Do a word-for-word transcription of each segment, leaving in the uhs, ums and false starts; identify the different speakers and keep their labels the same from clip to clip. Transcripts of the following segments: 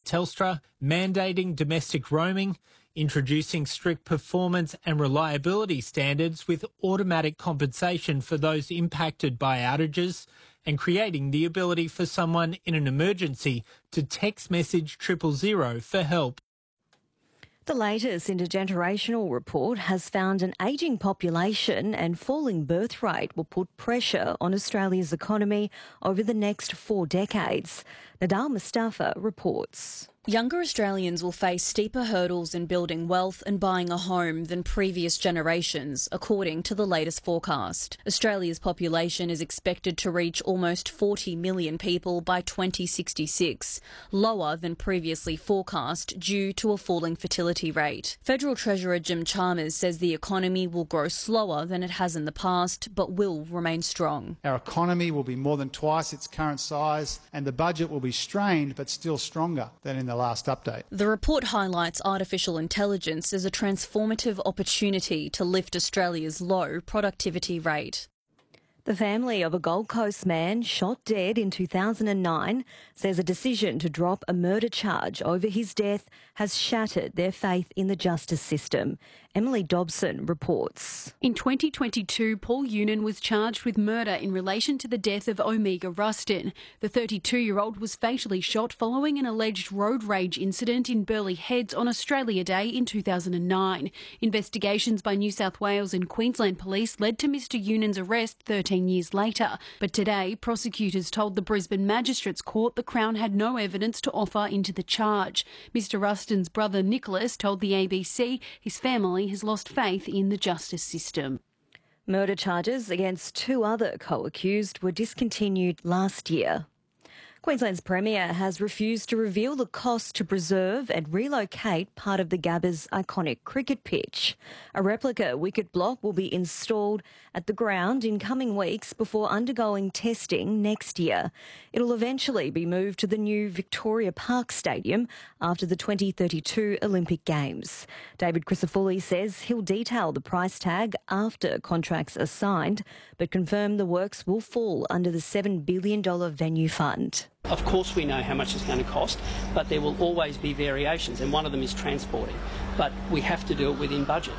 Speaker 1: Telstra, mandating domestic roaming, introducing strict performance and reliability standards with automatic compensation for those impacted by outages, and creating the ability for someone in an emergency to text message triple zero for help.
Speaker 2: The latest intergenerational report has found an ageing population and falling birth rate will put pressure on Australia's economy over the next four decades. Nadal Mustafa reports.
Speaker 3: Younger Australians will face steeper hurdles in building wealth and buying a home than previous generations, according to the latest forecast. Australia's population is expected to reach almost forty million people by twenty sixty-six, lower than previously forecast due to a falling fertility rate. Federal Treasurer Jim Chalmers says the economy will grow slower than it has in the past, but will remain strong.
Speaker 4: Our economy will be more than twice its current size, and the budget will be strained but still stronger than in the last update.
Speaker 3: The report highlights artificial intelligence as a transformative opportunity to lift Australia's low productivity rate.
Speaker 2: The family of a Gold Coast man shot dead in two thousand nine says a decision to drop a murder charge over his death has shattered their faith in the justice system. Emily Dobson reports.
Speaker 5: In twenty twenty-two, Paul Unan was charged with murder in relation to the death of Omega Rustin. The thirty-two-year-old was fatally shot following an alleged road rage incident in Burleigh Heads on Australia Day in two thousand nine. Investigations by New South Wales and Queensland Police led to Mister Unan's arrest thirteen years later. But today, prosecutors told the Brisbane Magistrates Court the Crown had no evidence to offer into the charge. Mister Rustin's brother Nicholas told the A B C his family has lost faith in the justice system.
Speaker 2: Murder charges against two other co-accused were discontinued last year. Queensland's Premier has refused to reveal the cost to preserve and relocate part of the Gabba's iconic cricket pitch. A replica wicket block will be installed at the ground in coming weeks before undergoing testing next year. It'll eventually be moved to the new Victoria Park Stadium after the twenty thirty-two Olympic Games. David Crisafulli says he'll detail the price tag after contracts are signed, but confirmed the works will fall under the seven billion dollars venue fund.
Speaker 6: Of course we know how much it's going to cost, but there will always be variations, and one of them is transporting. But we have to do it within budget.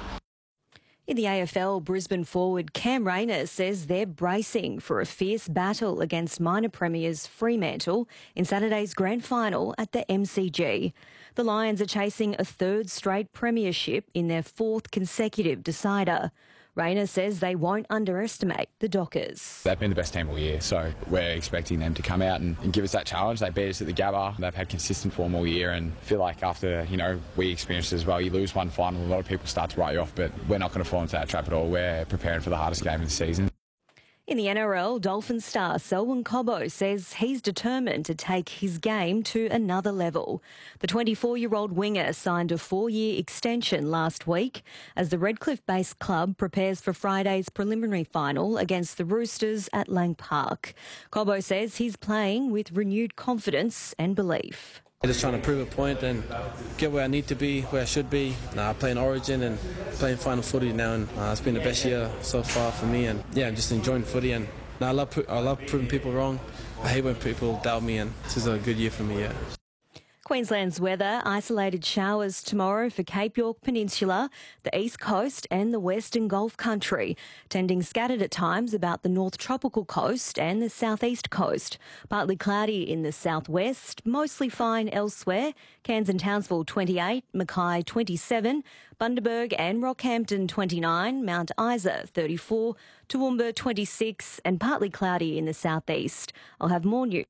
Speaker 2: In the A F L, Brisbane forward Cam Rayner says they're bracing for a fierce battle against minor premiers Fremantle in Saturday's grand final at the M C G. The Lions are chasing a third straight premiership in their fourth consecutive decider. Rayner says they won't underestimate the Dockers.
Speaker 7: They've been the best team all year, so we're expecting them to come out and, and give us that challenge. They beat us at the Gabba. They've had consistent form all year, and I feel like after, you know, we experienced it as well, you lose one final, a lot of people start to write you off, but we're not going to fall into that trap at all. We're preparing for the hardest game of the season.
Speaker 2: In the N R L, Dolphins star Selwyn Cobbo says he's determined to take his game to another level. The twenty-four-year-old winger signed a four-year extension last week as the Redcliffe-based club prepares for Friday's preliminary final against the Roosters at Lang Park. Cobbo says he's playing with renewed confidence and belief.
Speaker 8: I'm just trying to prove a point and get where I need to be, where I should be. Now, playing Origin and playing final footy now, and uh, it's been the best year so far for me. And yeah, I'm just enjoying footy, and I love I love proving people wrong. I hate when people doubt me, and this is a good year for me. Yeah.
Speaker 2: Queensland's weather, isolated showers tomorrow for Cape York Peninsula, the East Coast and the Western Gulf Country, tending scattered at times about the North Tropical Coast and the Southeast Coast. Partly cloudy in the southwest, mostly fine elsewhere. Cairns and Townsville twenty-eight, Mackay twenty-seven, Bundaberg and Rockhampton twenty-nine, Mount Isa thirty-four, Toowoomba twenty-six and partly cloudy in the southeast. I'll have more news.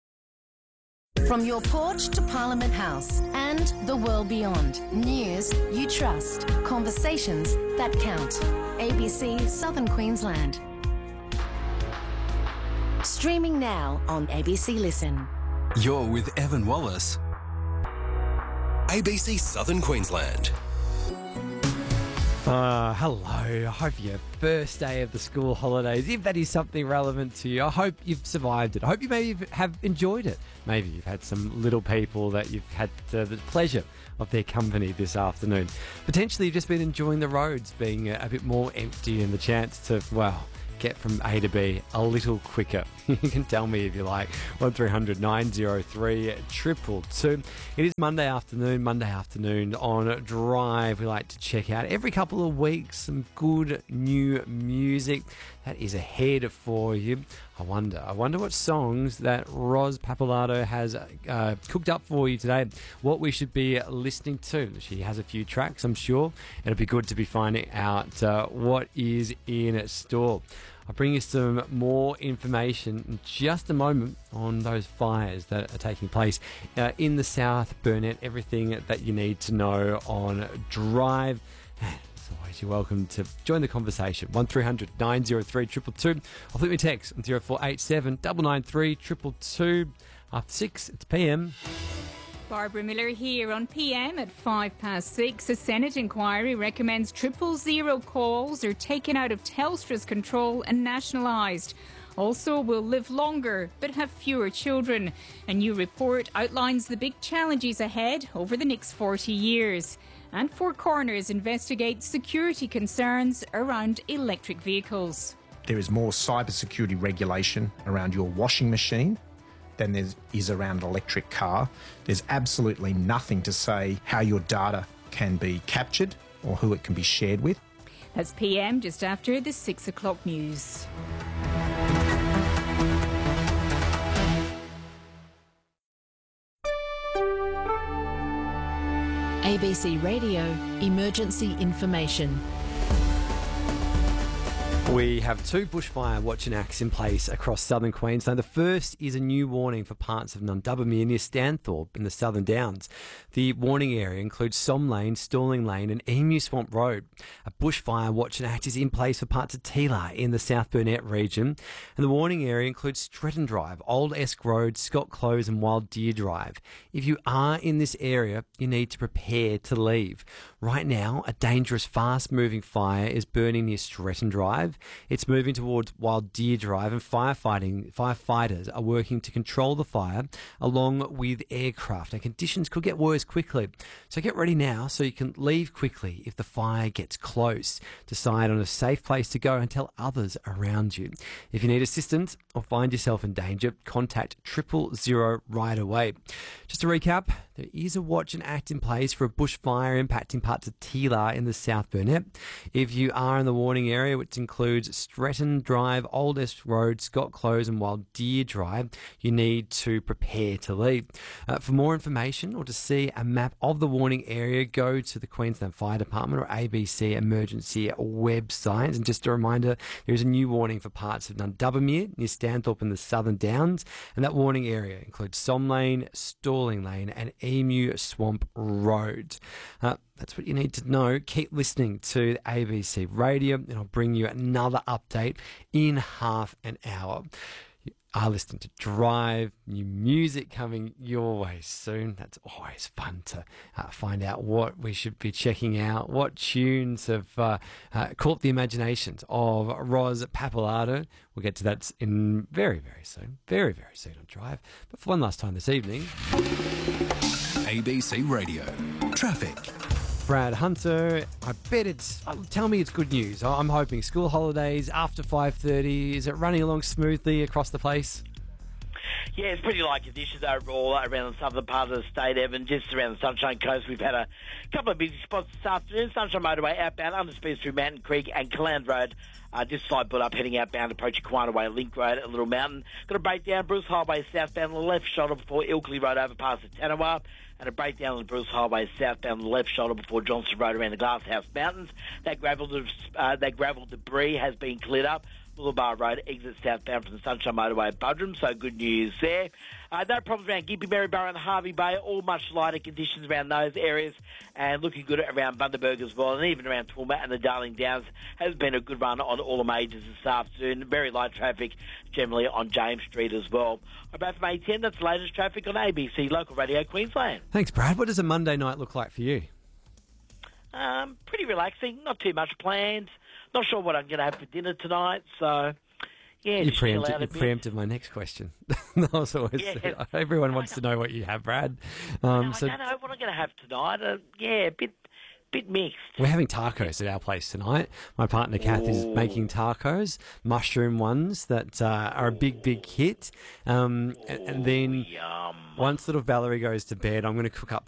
Speaker 9: From your porch to Parliament House and the world beyond. News you trust. Conversations that count. A B C Southern Queensland. Streaming now on A B C Listen.
Speaker 10: You're with Evan Wallace. A B C Southern Queensland.
Speaker 11: Uh, hello. I hope your first day of the school holidays, if that is something relevant to you, I hope you've survived it. I hope you maybe have enjoyed it. Maybe you've had some little people that you've had uh, the pleasure of their company this afternoon. Potentially you've just been enjoying the roads being a, a bit more empty and the chance to, well, get from A to B a little quicker? You can tell me if you like. one three hundred nine oh three two two two. It is Monday afternoon, Monday afternoon on Drive. We like to check out every couple of weeks some good new music that is ahead for you. I wonder, I wonder what songs that Ros Pappalardo has uh, cooked up for you today, what we should be listening to. She has a few tracks, I'm sure. It'll be good to be finding out uh, what is in store. I'll bring you some more information in just a moment on those fires that are taking place uh, in the South Burnett. Everything that you need to know on Drive. As always, you're welcome to join the conversation. one three hundred nine oh three two two two. Or flip me a text on zero four eight seven nine nine three two two two. After six, it's P M.
Speaker 12: Barbara Miller here on P M at five past six. A Senate inquiry recommends triple zero calls are taken out of Telstra's control and nationalised. Also will live longer but have fewer children. A new report outlines the big challenges ahead over the next forty years. And Four Corners investigates security concerns around electric vehicles.
Speaker 13: There is more cybersecurity regulation around your washing machine than there is around an electric car. There's absolutely nothing to say how your data can be captured or who it can be shared with.
Speaker 12: That's P M just after the six o'clock news.
Speaker 14: A B C Radio Emergency Information.
Speaker 11: We have two bushfire watching acts in place across southern Queensland. The first is a new warning for parts of Nundubbermere near Stanthorpe in the Southern Downs. The warning area includes Som Lane, Stalling Lane and Emu Swamp Road. A bushfire watching act is in place for parts of Teela in the South Burnett region. And the warning area includes Stretton Drive, Old Esk Road, Scott Close and Wild Deer Drive. If you are in this area, you need to prepare to leave. Right now, a dangerous, fast-moving fire is burning near Stretton Drive. It's moving towards Wild Deer Drive, and firefighting firefighters are working to control the fire along with aircraft. And conditions could get worse quickly. So get ready now so you can leave quickly if the fire gets close. Decide on a safe place to go and tell others around you. If you need assistance or find yourself in danger, contact triple zero right away. Just to recap, there is a watch and act in place for a bushfire impacting parts of Teela in the South Burnett. If you are in the warning area, which includes Stretton Drive, Old Esk Road, Scott Close and Wild Deer Drive, you need to prepare to leave. Uh, for more information or to see a map of the warning area, go to the Queensland Fire Department or A B C Emergency website. And just a reminder, there is a new warning for parts of Nundubbermere near Stanthorpe in the Southern Downs, and that warning area includes Som Lane, Stalling Lane and Emu Swamp Road. Uh, That's what you need to know. Keep listening to A B C Radio and I'll bring you another update in half an hour. You are listening to Drive, new music coming your way soon. That's always fun to uh, find out what we should be checking out, what tunes have uh, uh, caught the imaginations of Ros Pappalardo. We'll get to that in very, very soon. Very, very soon on Drive. But for one last time this evening...
Speaker 10: A B C Radio. Traffic.
Speaker 11: Brad Hunter, I bet it's... Oh, tell me it's good news. I'm hoping school holidays after five thirty. Is it running along smoothly across the place?
Speaker 15: Yeah, it's pretty light conditions overall around the southern part of the state, Evan. Just around the Sunshine Coast, we've had a couple of busy spots this afternoon. Sunshine Motorway outbound, under speeds through Mountain Creek and Caland Road. Uh, just slight build up heading outbound, approaching Quina Way, Link Road at Little Mountain. Got a breakdown, Bruce Highway southbound on the left shoulder before Ilkley Road overpass at Tanawa. And a breakdown on the Bruce Highway southbound on the left shoulder before Johnson Road around the Glasshouse Mountains. That gravel, uh, that gravel debris has been cleared up. Boulevard Road exit southbound from the Sunshine Motorway at Budrum, so good news there. Uh, no problems around Gympie, Maryborough and Harvey Bay, all much lighter conditions around those areas and looking good around Bundaberg as well, and even around Toowoomba and the Darling Downs. Has been a good run on all the majors this afternoon. Very light traffic generally on James Street as well. About from A ten, that's the latest traffic on A B C Local Radio Queensland.
Speaker 11: Thanks, Brad. What does a Monday night look like for you?
Speaker 15: Um, pretty relaxing, not too much planned. Not sure what I'm going to have for dinner tonight, so yeah.
Speaker 11: You
Speaker 15: just chill
Speaker 11: preempted,
Speaker 15: out a
Speaker 11: you
Speaker 15: bit.
Speaker 11: preempted my next question. That was always,
Speaker 15: Yeah.
Speaker 11: everyone wants to know what you have, Brad. Um,
Speaker 15: No,
Speaker 11: so
Speaker 15: I don't know what I'm going to have tonight. Uh, yeah, a bit, bit mixed.
Speaker 11: We're having tacos at our place tonight. My partner Kath is
Speaker 15: Ooh.
Speaker 11: making tacos, mushroom ones that uh, are a big, big hit. Um, and, and then
Speaker 15: Yum.
Speaker 11: once little Valerie goes to bed, I'm going to cook up